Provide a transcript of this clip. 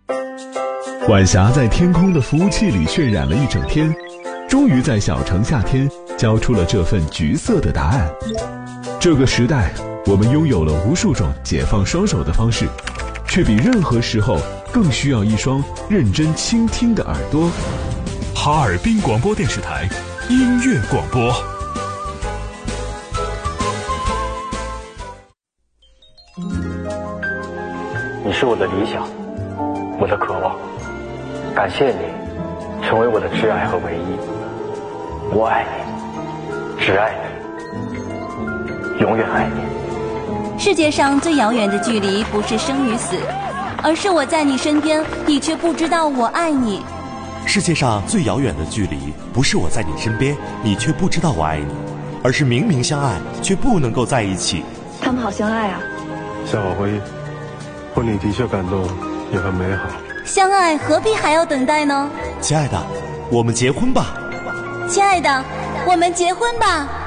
晚霞在天空的服务器里渲染了一整天，终于在小城夏天交出了这份橘色的答案。这个时代，我们拥有了无数种解放双手的方式，却比任何时候更需要一双认真倾听的耳朵。 哈尔滨广播电视台音乐广播。 你是我的理想，我的渴望，感谢你成为我的挚爱和唯一。我爱你，只爱你，永远爱你。 世界上最遥远的距离不是生与死，而是我在你身边，你却不知道我爱你。 世界上最遥远的距离不是我在你身边，你却不知道我爱你，而是明明相爱却不能够在一起。 他们好相爱啊。 夏华辉，婚礼的确感动，也很美好。 相爱何必还要等待呢？ 亲爱的，我们结婚吧。 亲爱的，我们结婚吧。